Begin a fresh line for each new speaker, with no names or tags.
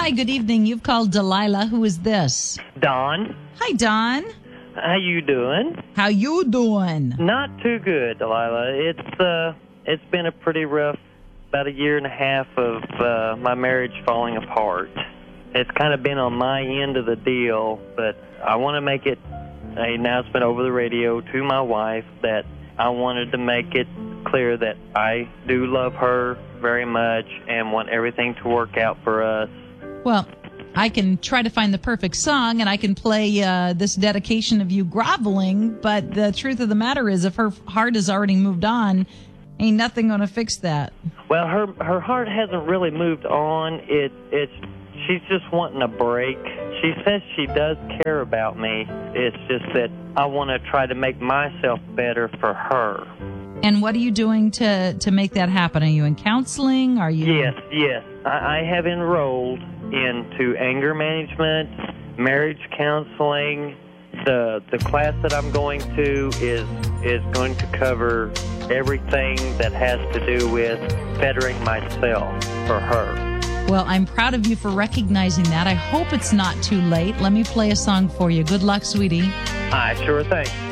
Hi, good evening. You've called Delilah. Who is this?
Don,
Hi, Don.
how you doing?
How you doing?
Not too good, Delilah. It's been a pretty rough, about a year and a half of my marriage falling apart. It's kind of been on my end of the deal, but I want to make it an announcement over the radio to my wife that I wanted to make it clear that I do love her very much and want everything to work out for us.
Well, I can try to find the perfect song, and I can play this dedication of you groveling, but the truth of the matter is if her heart has already moved on, ain't nothing going to fix that.
Well, her heart hasn't really moved on. She's just wanting a break. She says she does care about me. It's just that I want to try to make myself better for her.
And what are you doing to make that happen? Are you in counseling? Are you?
Yes. I have enrolled into anger management, marriage counseling. The class that I'm going to is going to cover everything that has to do with bettering myself for her.
Well, I'm proud of you for recognizing that. I hope it's not too late. Let me play a song for you. Good luck, sweetie.
Sure thing.